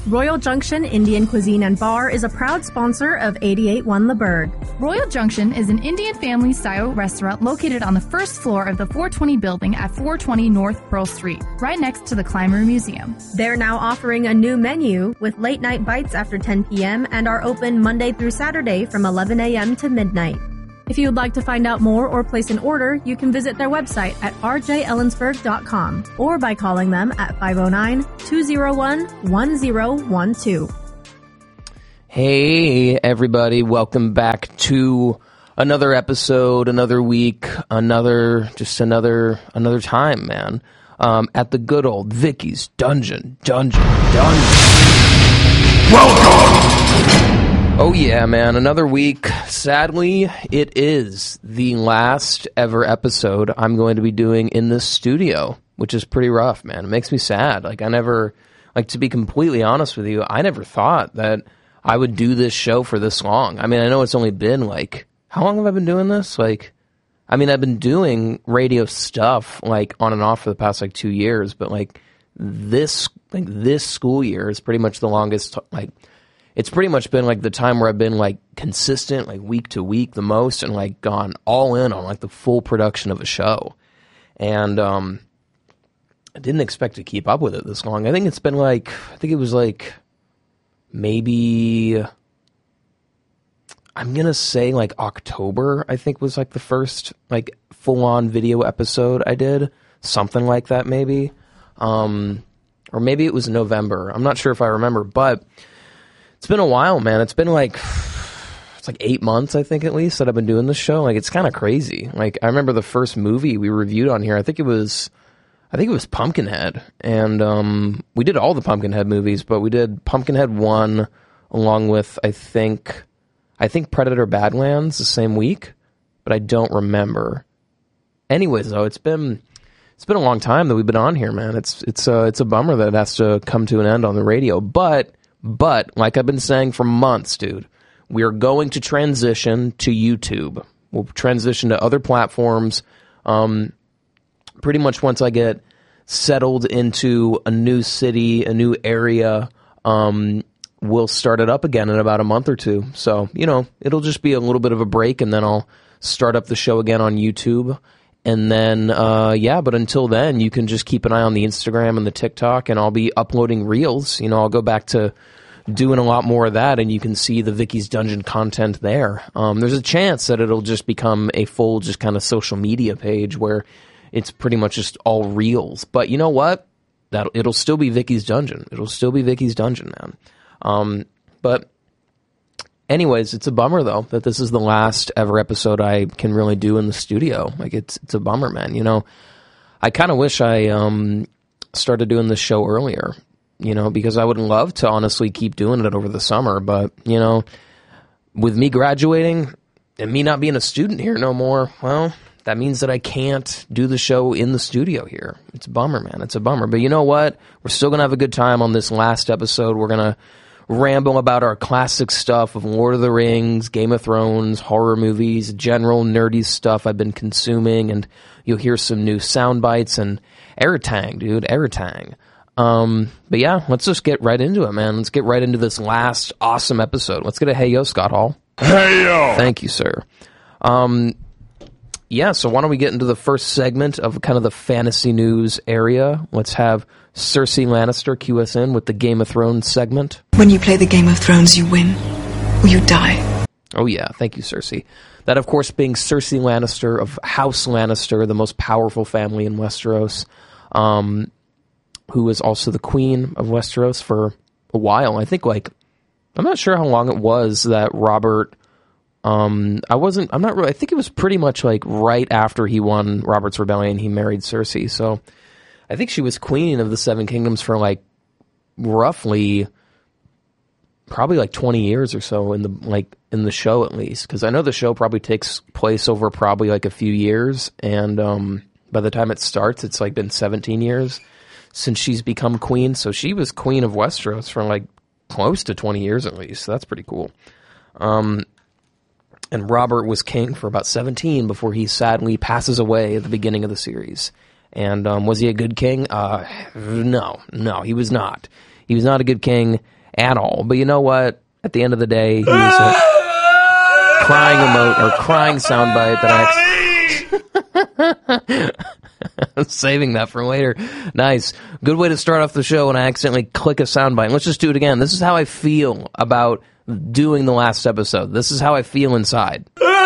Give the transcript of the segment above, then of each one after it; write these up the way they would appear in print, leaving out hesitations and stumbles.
Royal Junction Indian Cuisine and Bar is a proud sponsor of 88.1 The Bird. Royal Junction is an Indian family-style restaurant located on the first floor of the 420 building at 420 North Pearl Street, right next to the Clymer Museum. They're now offering a new menu with late-night bites after 10 p.m. and are open Monday through Saturday from 11 a.m. to midnight. If you would like to find out more or place an order, you can visit their website at rjellensburg.com or by calling them at 509-201-1012. Hey, everybody. Welcome back to another episode, another week, another time, man. At the good old Vicky's Dungeon. Welcome! Oh yeah, man, another week. Sadly, it is the last ever episode I'm going to be doing in this studio, which is pretty rough, man. It makes me sad. To be completely honest with you, I never thought that I would do this show for this long. I mean, I know it's only been how long have I been doing this? I've been doing radio stuff on and off for the past 2 years, but this school year is pretty much the longest, it's pretty much been the time where I've been consistent, week to week the most, and gone all in on the full production of a show. And I didn't expect to keep up with it this long. I think it's been it was maybe, I'm gonna say October, I think was the first full on video episode I did. Something like that maybe. Or maybe it was November. I'm not sure if I remember, but it's been a while, man. It's been it's 8 months, I think, at least, that I've been doing this show. It's kind of crazy. I remember the first movie we reviewed on here. I think it was Pumpkinhead, and we did all the Pumpkinhead movies, but we did Pumpkinhead 1 along with I think Predator Badlands the same week, but I don't remember. Anyways, though, it's been a long time that we've been on here, man. It's a bummer that it has to come to an end on the radio, but like I've been saying for months, dude, we are going to transition to YouTube. We'll transition to other platforms. Pretty much once I get settled into a new city, a new area, we'll start it up again in about a month or two. So, it'll just be a little bit of a break, and then I'll start up the show again on YouTube. And then, but until then, you can just keep an eye on the Instagram and the TikTok, and I'll be uploading Reels. I'll go back to doing a lot more of that, and you can see the Vicky's Dungeon content there. There's a chance that it'll just become a full just kind of social media page where it's pretty much just all Reels. But you know what? It'll still be Vicky's Dungeon. It'll still be Vicky's Dungeon, man. But anyways, it's a bummer, though, that this is the last ever episode I can really do in the studio. It's a bummer, man. I kind of wish I started doing this show earlier, because I would love to honestly keep doing it over the summer. But, with me graduating and me not being a student here no more, well, that means that I can't do the show in the studio here. It's a bummer, man. It's a bummer. But you know what? We're still going to have a good time on this last episode. We're going to ramble about our classic stuff of Lord of the Rings, Game of Thrones, horror movies, general nerdy stuff I've been consuming, and you'll hear some new sound bites and Eritang, dude, Eritang. But yeah, let's just get right into it, man. Let's get right into this last awesome episode. Let's get a hey yo, Scott Hall. Hey yo! Thank you, sir. Yeah, so why don't we get into the first segment of kind of the fantasy news area. Let's have Cersei Lannister cue us in with the Game of Thrones segment. When you play the Game of Thrones, you win, or you die. Oh yeah, thank you, Cersei. That, of course, being Cersei Lannister of House Lannister, the most powerful family in Westeros, who was also the queen of Westeros for a while. I think, I'm not sure how long it was that Robert... I think it was pretty much right after he won Robert's Rebellion, he married Cersei. So I think she was queen of the Seven Kingdoms for roughly probably 20 years or so in the show, at least. Cause I know the show probably takes place over probably a few years. And, by the time it starts, it's been 17 years since she's become queen. So she was queen of Westeros for close to 20 years at least. So that's pretty cool. And Robert was king for about 17 before he sadly passes away at the beginning of the series. And was he a good king? No, he was not. He was not a good king. at all. But you know what? At the end of the day, he was a crying emote or crying soundbite that I'm saving that for later. Nice. Good way to start off the show when I accidentally click a soundbite. Let's just do it again. This is how I feel about doing the last episode. This is how I feel inside.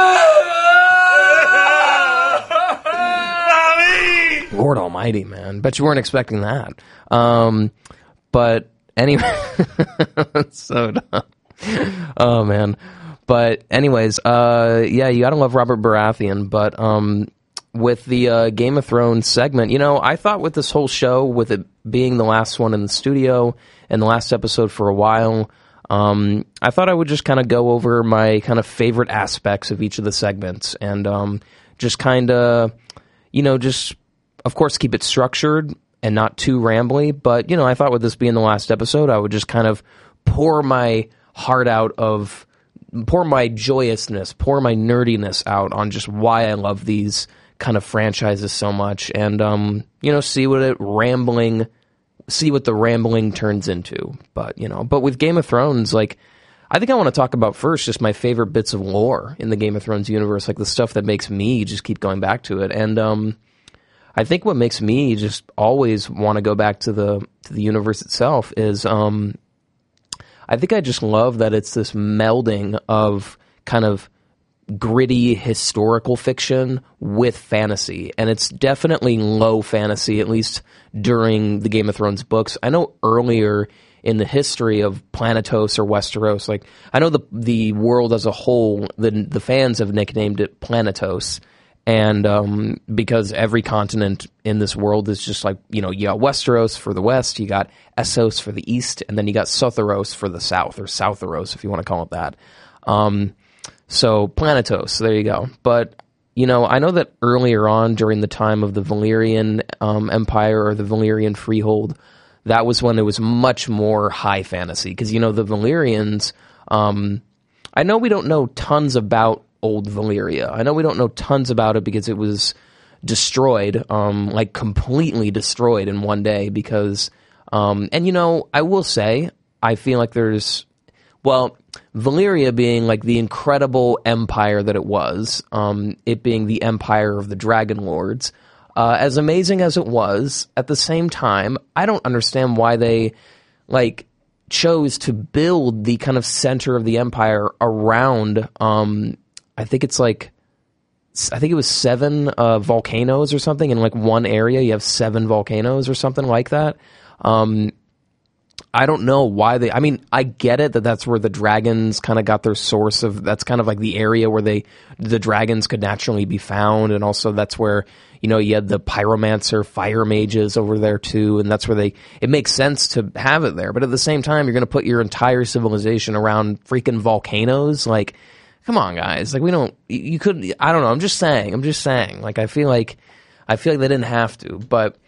Lord almighty, man. Bet you weren't expecting that. But anyway, that's so dumb. Oh, man. But anyways, yeah, you gotta love Robert Baratheon. But with the Game of Thrones segment, you know, I thought with this whole show, with it being the last one in the studio and the last episode for a while, I thought I would just kind of go over my kind of favorite aspects of each of the segments and just kind of, you know, just, of course, keep it structured and not too rambly. But, you know, I thought with this being the last episode, I would just kind of pour my heart out of, pour my joyousness, pour my nerdiness out on just why I love these kind of franchises so much and, you know, see what the rambling turns into. But, you know, but with Game of Thrones, like, I think I want to talk about first just my favorite bits of lore in the Game of Thrones universe, like the stuff that makes me just keep going back to it. And, I think what makes me just always want to go back to the universe itself is, I think I just love that it's this melding of kind of gritty historical fiction with fantasy. And it's definitely low fantasy, at least during the Game of Thrones books. I know earlier in the history of Planetos or Westeros, like, I know the world as a whole, the fans have nicknamed it Planetos. And because every continent in this world is just like, you know, you got Westeros for the west, you got Essos for the east, and then you got Sotheros for the south, or Southteros if you want to call it that. So Planetos, there you go. But, you know, I know that earlier on during the time of the Valyrian Empire or the Valyrian Freehold, that was when there was much more high fantasy. Because, you know, the Valyrians, I know we don't know tons about old Valyria. I know we don't know tons about it because it was destroyed, like completely destroyed in one day because, and you know, I will say, I feel like there's, well, Valyria being like the incredible empire that it was, it being the empire of the Dragon Lords, as amazing as it was, at the same time, I don't understand why they, like, chose to build the kind of center of the empire around, I think it was 7 volcanoes or something in like one area. You have 7 volcanoes or something like that. I don't know why I mean, I get it that that's where the dragons kind of got their source of, that's kind of like the area where the dragons could naturally be found. And also that's where, you know, you had the pyromancer, fire mages over there too. And that's where it makes sense to have it there. But at the same time, you're going to put your entire civilization around freaking volcanoes. Like, come on, guys. Like, you could, I don't know. I'm just saying. Like, I feel like they didn't have to. But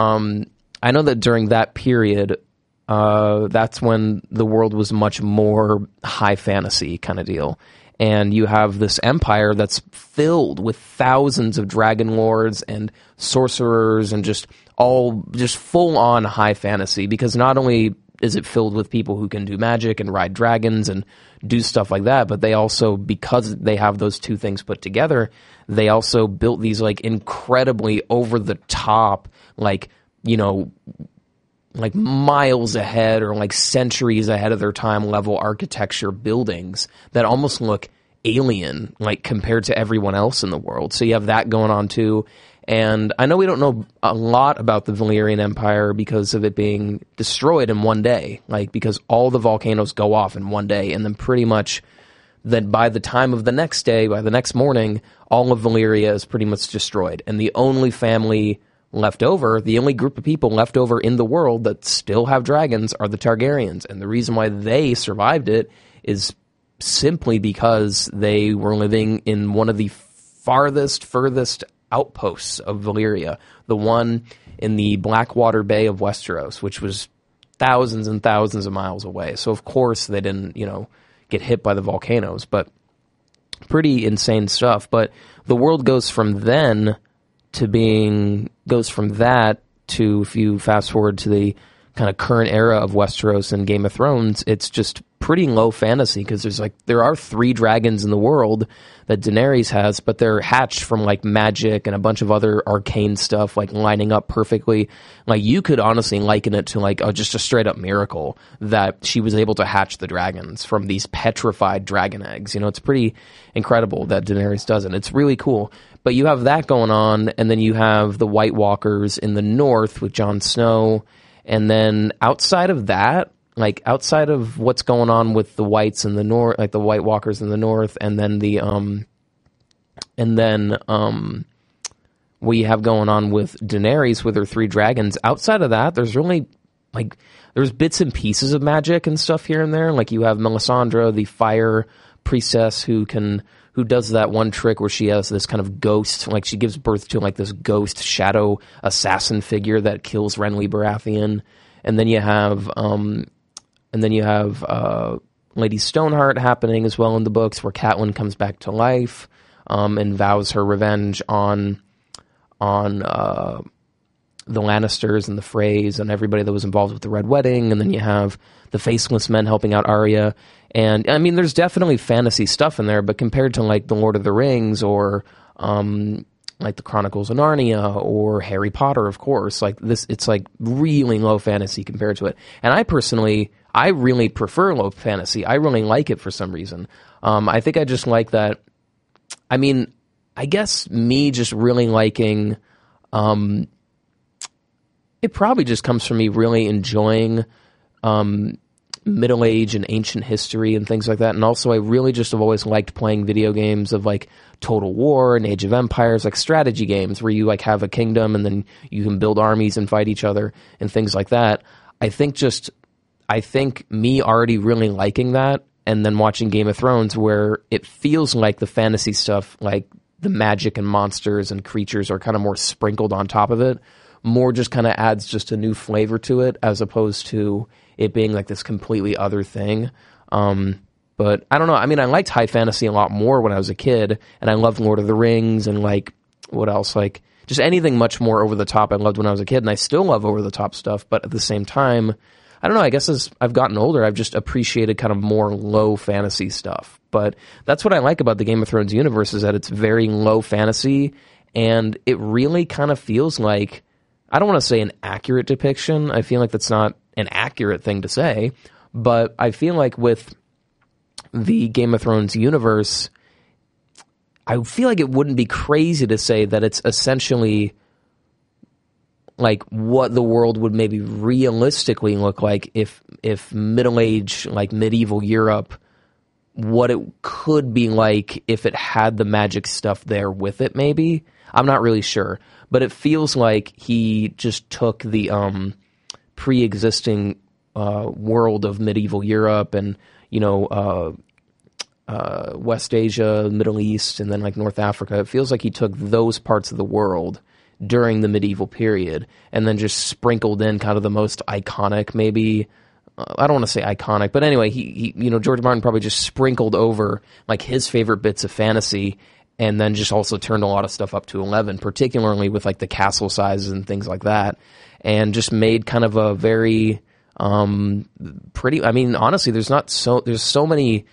I know that during that period, that's when the world was much more high fantasy kind of deal. And you have this empire that's filled with thousands of dragon lords and sorcerers and just full on high fantasy, because not only is it filled with people who can do magic and ride dragons and do stuff like that, but they also, because they have those two things put together, they also built these like incredibly over the top, like, you know, like miles ahead or like centuries ahead of their time level architecture buildings that almost look alien, like compared to everyone else in the world. So you have that going on too. And I know we don't know a lot about the Valyrian Empire because of it being destroyed in one day, like because all the volcanoes go off in one day, and then pretty much that by the time of the next day, by the next morning, all of Valyria is pretty much destroyed. And the only family left over, the only group of people left over in the world that still have dragons are the Targaryens. And the reason why they survived it is simply because they were living in one of the furthest outposts of Valyria, the one in the Blackwater Bay of Westeros, which was thousands and thousands of miles away. So of course they didn't, you know, get hit by the volcanoes, but pretty insane stuff. But the world goes from that to, if you fast forward to the kind of current era of Westeros and Game of Thrones, it's just pretty low fantasy because there are 3 dragons in the world that Daenerys has, but they're hatched from like magic and a bunch of other arcane stuff like lining up perfectly. Like you could honestly liken it to like just a straight up miracle that she was able to hatch the dragons from these petrified dragon eggs. It's pretty incredible that Daenerys does it. It's really cool. But you have that going on, and then you have the White Walkers in the north with Jon Snow. And then outside of that, like outside of what's going on with the whites in the north, like the White Walkers in the north, and then we have going on with Daenerys with her 3 dragons. Outside of that, there's really like there's bits and pieces of magic and stuff here and there. Like you have Melisandre, the fire priestess, who does that one trick where she has this kind of ghost, like she gives birth to like this ghost shadow assassin figure that kills Renly Baratheon. And then you have Lady Stoneheart happening as well in the books, where Catelyn comes back to life and vows her revenge on the Lannisters and the Freys and everybody that was involved with the Red Wedding. And then you have the Faceless Men helping out Arya. And I mean, there's definitely fantasy stuff in there, but compared to like the Lord of the Rings or like the Chronicles of Narnia or Harry Potter, of course, like this, it's like really low fantasy compared to it. And I really prefer low fantasy. I really like it for some reason. I think I just like that. I mean, I guess me just really liking, it probably just comes from me really enjoying, Middle Age and ancient history and things like that. And also I really just have always liked playing video games of like Total War and Age of Empires, like strategy games where you like have a kingdom and then you can build armies and fight each other and things like that. I think me already really liking that, and then watching Game of Thrones where it feels like the fantasy stuff, like the magic and monsters and creatures are kind of more sprinkled on top of it, more just kind of adds just a new flavor to it as opposed to it being like this completely other thing. But I don't know. I mean, I liked high fantasy a lot more when I was a kid, and I loved Lord of the Rings and like what else? Like just anything much more over the top I loved when I was a kid, and I still love over the top stuff. But at the same time, I don't know. I guess as I've gotten older, I've just appreciated kind of more low fantasy stuff. But that's what I like about the Game of Thrones universe, is that it's very low fantasy, and it really kind of feels like, I don't want to say an accurate depiction. I feel like that's not an accurate thing to say, but I feel like with the Game of Thrones universe, I feel like it wouldn't be crazy to say that it's essentially like what the world would maybe realistically look like if middle age, like medieval Europe, what it could be like if it had the magic stuff there with it, maybe. I'm not really sure, but it feels like he just took the pre-existing world of medieval Europe and, you know, West Asia, Middle East, and then like North Africa. It feels like he took those parts of the world during the medieval period and then just sprinkled in kind of the most iconic, maybe, I don't want to say iconic, but anyway, he you know, George Martin probably just sprinkled over like his favorite bits of fantasy, and then just also turned a lot of stuff up to 11, particularly with like the castle sizes and things like that, and just made kind of a very pretty, I mean, honestly, there's so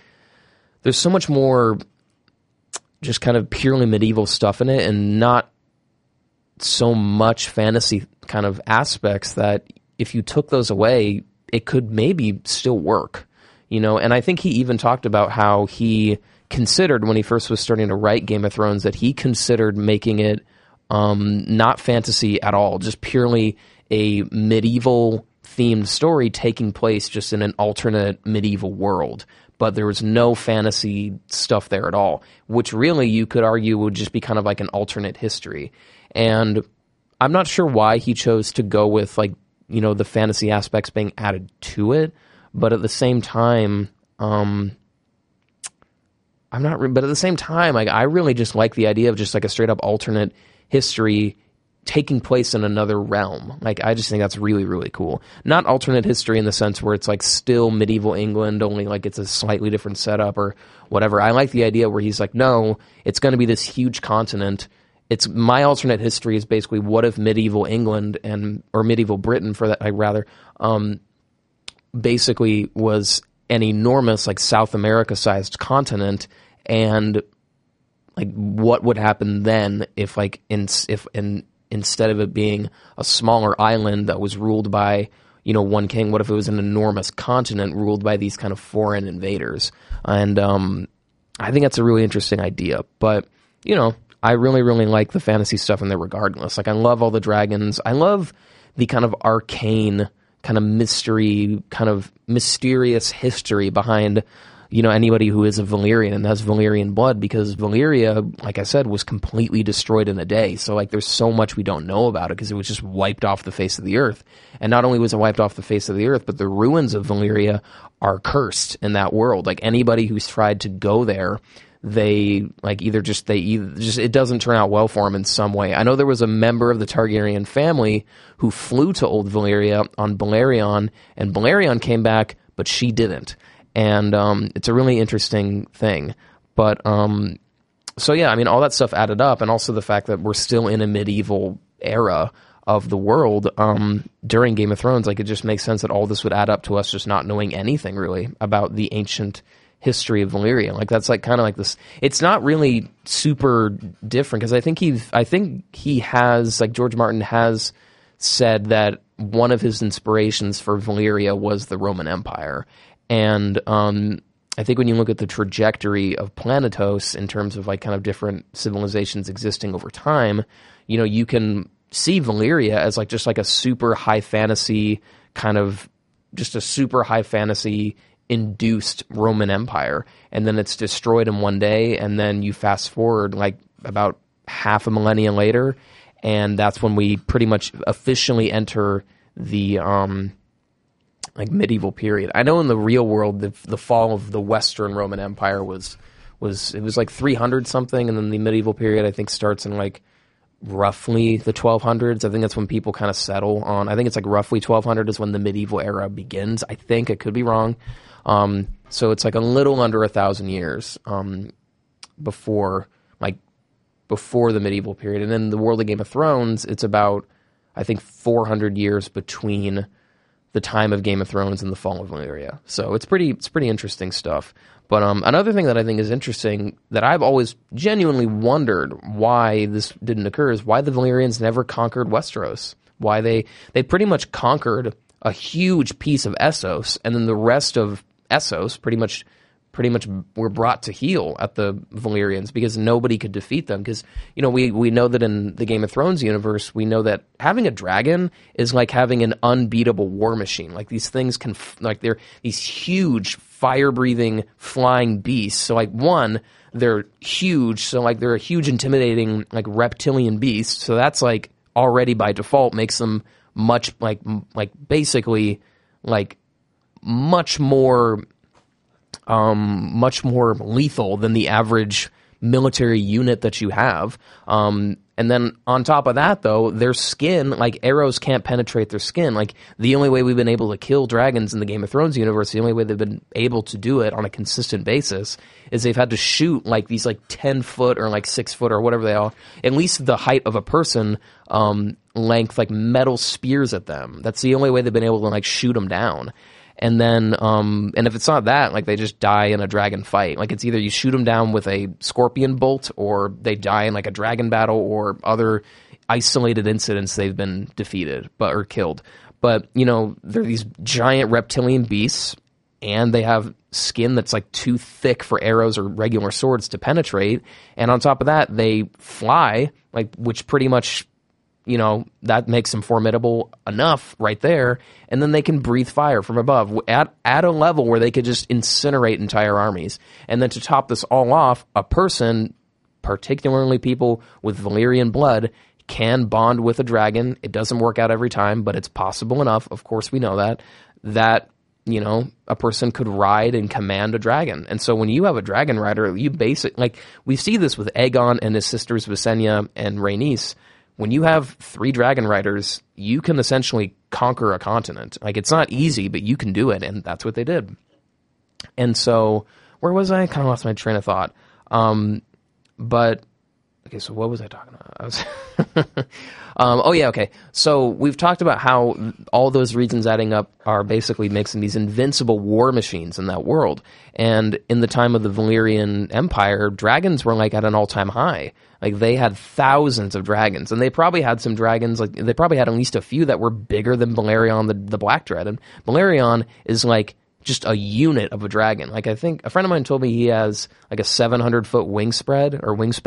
much more just kind of purely medieval stuff in it, and not so much fantasy kind of aspects that if you took those away, it could maybe still work, you know. And I think he even talked about how he considered, when he first was starting to write Game of Thrones, that he considered making it not fantasy at all, just purely a medieval themed story taking place just in an alternate medieval world. But there was no fantasy stuff there at all, which really you could argue would just be kind of like an alternate history. And I'm not sure why he chose to go with, like, you know, the fantasy aspects being added to it, but at the same time, like, I really just like the idea of just like a straight up alternate history taking place in another realm. Like, I just think that's really, really cool. Not alternate history in the sense where it's like still medieval England, only like it's a slightly different setup or whatever. I like the idea where he's like, no, it's going to be this huge continent, it's my alternate history is basically what if medieval England or medieval Britain for that, basically was an enormous like South America sized continent, and like what would happen then if like instead of it being a smaller island that was ruled by one king, what if it was an enormous continent ruled by these kind of foreign invaders? And I think that's a really interesting idea. But I really, really like the fantasy stuff in there regardless. Like, I love all the dragons. I love the kind of arcane, kind of mystery, kind of mysterious history behind, anybody who is a Valyrian and has Valyrian blood, because Valyria, like I said, was completely destroyed in a day. So, like, there's so much we don't know about it because it was just wiped off the face of the earth. And not only was it wiped off the face of the earth, but the ruins of Valyria are cursed in that world. Like, anybody who's tried to go there, it doesn't turn out well for him in some way. I know there was a member of the Targaryen family who flew to Old Valyria on Balerion, and Balerion came back, but she didn't. And it's a really interesting thing. But so yeah, I mean, all that stuff added up, and also the fact that we're still in a medieval era of the world during Game of Thrones. Like, it just makes sense that all this would add up to us just not knowing anything really about the ancient history of Valyria. Like, that's like kind of like this. It's not really super different because I think he has, like, George Martin has said that one of his inspirations for Valyria was the Roman Empire. And I think when you look at the trajectory of Planetos in terms of like kind of different civilizations existing over time, you can see Valyria as like just like a super high fantasy kind of just a super high fantasy induced Roman Empire, and then it's destroyed in one day, and then you fast forward like about half a millennia later, and that's when we pretty much officially enter the like medieval period. I know in the real world the fall of the Western Roman Empire was like 300 something, and then the medieval period I think starts in like roughly the 1200s. I think that's when people kind of settle on. I think it's like roughly 1200 is when the medieval era begins. I think I could be wrong. So it's like a little under 1,000 years before the medieval period. And in the world of Game of Thrones, it's about, I think, 400 years between the time of Game of Thrones and the fall of Valyria. So it's pretty interesting stuff. But another thing that I think is interesting that I've always genuinely wondered why this didn't occur is why the Valyrians never conquered Westeros. Why they pretty much conquered a huge piece of Essos, and then the rest of Essos pretty much were brought to heel at the Valyrians because nobody could defeat them. Because we know that in the Game of Thrones universe, we know that having a dragon is like having an unbeatable war machine. Like, these things can they're these huge fire-breathing flying beasts. So like, one, they're huge, so like they're a huge intimidating like reptilian beast. So that's like already by default makes them much basically like much more lethal than the average military unit that you have. And then on top of that, though, their skin, like, arrows can't penetrate their skin. Like, the only way we've been able to kill dragons in the Game of Thrones universe, the only way they've been able to do it on a consistent basis is they've had to shoot like these like 10 foot or like 6 foot or whatever they are, at least the height of a person, length, like metal spears at them. That's the only way they've been able to like shoot them down. And then, and if it's not that, like, they just die in a dragon fight. Like, it's either you shoot them down with a scorpion bolt, or they die in like a dragon battle, or other isolated incidents they've been defeated or killed. But they're these giant reptilian beasts, and they have skin that's like too thick for arrows or regular swords to penetrate. And on top of that, they fly, like, which pretty much, that makes them formidable enough right there. And then they can breathe fire from above at a level where they could just incinerate entire armies. And then to top this all off, a person, particularly people with Valyrian blood, can bond with a dragon. It doesn't work out every time, but it's possible enough. Of course, we know that a person could ride and command a dragon. And so when you have a dragon rider, we see this with Aegon and his sisters Visenya and Rhaenys. When you have 3 dragon riders, you can essentially conquer a continent. Like, it's not easy, but you can do it, and that's what they did. And so, where was I? I kind of lost my train of thought. But Okay, so what was I talking about? I was oh yeah, okay. So we've talked about how all those reasons adding up are basically making these invincible war machines in that world. And in the time of the Valyrian Empire, dragons were like at an all-time high. Like they had thousands of dragons, and they probably had some dragons, like they probably had at least a few that were bigger than Balerion, the Black Dread. And Balerion is like just a unit of a dragon. Like I think a friend of mine told me he has like a 700-foot wingspread or wingspan